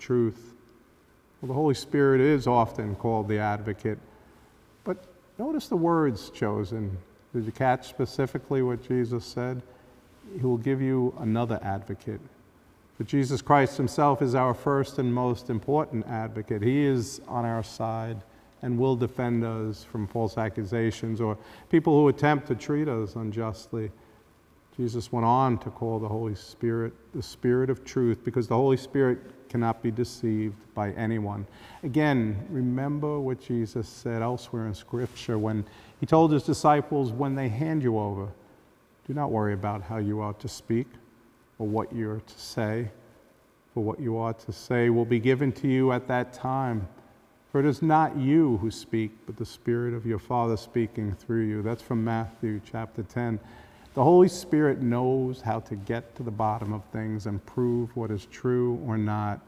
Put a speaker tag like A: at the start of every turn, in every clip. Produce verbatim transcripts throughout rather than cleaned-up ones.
A: truth. Well, the Holy Spirit is often called the advocate, but notice the words chosen. Did you catch specifically what Jesus said? He will give you another advocate. But Jesus Christ himself is our first and most important advocate. He is on our side and will defend us from false accusations or people who attempt to treat us unjustly. Jesus went on to call the Holy Spirit the Spirit of truth, because the Holy Spirit cannot be deceived by anyone. Again, remember what Jesus said elsewhere in Scripture when he told his disciples, when they hand you over, do not worry about how you ought to speak or what you are to say, for what you ought to say will be given to you at that time. For it is not you who speak, but the Spirit of your Father speaking through you. That's from Matthew chapter ten. The Holy Spirit knows how to get to the bottom of things and prove what is true or not.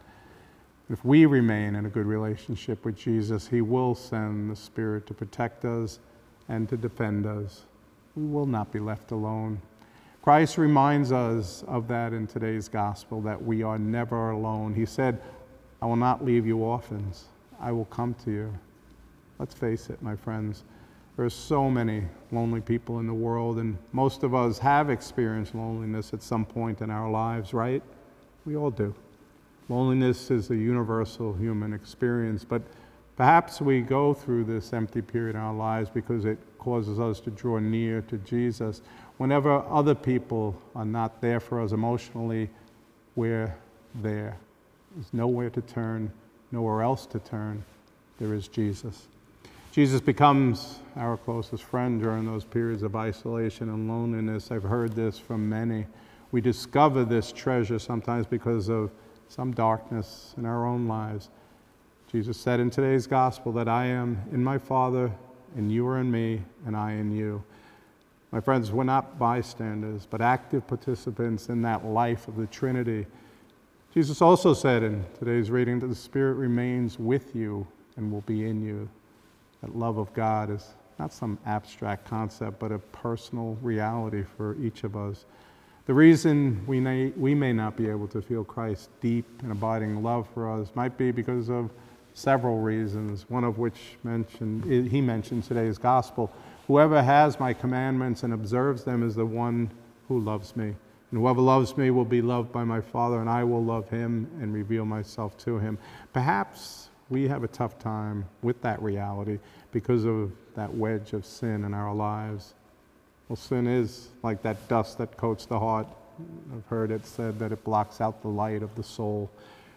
A: If we remain in a good relationship with Jesus, he will send the Spirit to protect us and to defend us. We will not be left alone. Christ reminds us of that in today's gospel, that we are never alone. He said, I will not leave you orphans. I will come to you. Let's face it, my friends. There are so many lonely people in the world, and most of us have experienced loneliness at some point in our lives, right? We all do. Loneliness is a universal human experience, but perhaps we go through this empty period in our lives because it causes us to draw near to Jesus. Whenever other people are not there for us emotionally, we're there. There's nowhere to turn, nowhere else to turn. There is Jesus. Jesus becomes our closest friend during those periods of isolation and loneliness. I've heard this from many. We discover this treasure sometimes because of some darkness in our own lives. Jesus said in today's gospel that I am in my Father, and you are in me, and I in you. My friends, we're not bystanders, but active participants in that life of the Trinity. Jesus also said in today's reading that the Spirit remains with you and will be in you. That love of God is not some abstract concept, but a personal reality for each of us. The reason we may, we may not be able to feel Christ's deep and abiding love for us might be because of several reasons, one of which mentioned, he mentioned today's gospel. Whoever has my commandments and observes them is the one who loves me. And whoever loves me will be loved by my Father, and I will love him and reveal myself to him. Perhaps we have a tough time with that reality because of that wedge of sin in our lives. Well, sin is like that dust that coats the heart. I've heard it said that it blocks out the light of the soul.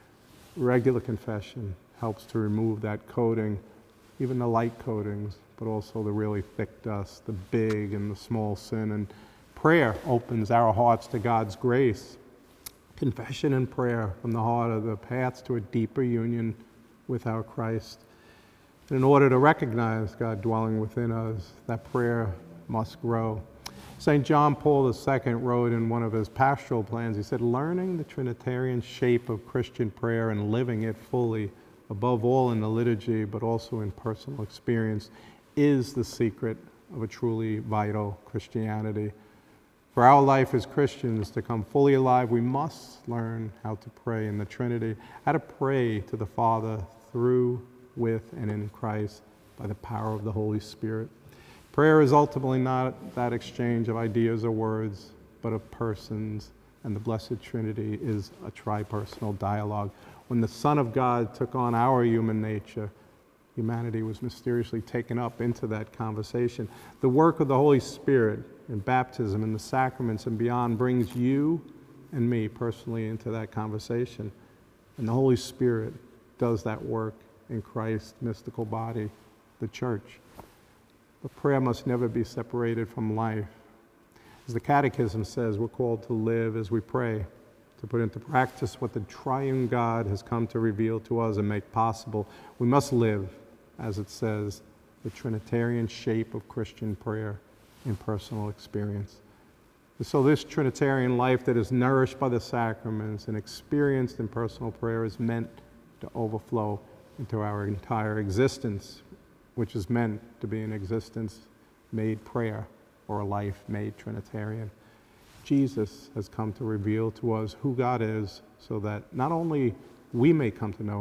A: Regular confession helps to remove that coating, even the light coatings, but also the really thick dust, the big and the small sin. And prayer opens our hearts to God's grace. Confession and prayer from the heart are the paths to a deeper union with our Christ. And in order to recognize God dwelling within us, that prayer must grow. Saint John Paul the Second wrote in one of his pastoral plans, he said, learning the Trinitarian shape of Christian prayer and living it fully, above all in the liturgy, but also in personal experience, is the secret of a truly vital Christianity. For our life as Christians to come fully alive, we must learn how to pray in the Trinity, how to pray to the Father through, with, and in Christ by the power of the Holy Spirit. Prayer is ultimately not that exchange of ideas or words, but of persons, and the Blessed Trinity is a tripersonal dialogue. When the Son of God took on our human nature, humanity was mysteriously taken up into that conversation. The work of the Holy Spirit in baptism and the sacraments and beyond brings you and me personally into that conversation. And the Holy Spirit does that work in Christ's mystical body, the church. But prayer must never be separated from life. As the Catechism says, we're called to live as we pray, to put into practice what the triune God has come to reveal to us and make possible. We must live, as it says, the Trinitarian shape of Christian prayer in personal experience. And so this Trinitarian life that is nourished by the sacraments and experienced in personal prayer is meant to overflow into our entire existence, which is meant to be an existence made prayer or a life made Trinitarian. Jesus has come to reveal to us who God is so that not only we may come to know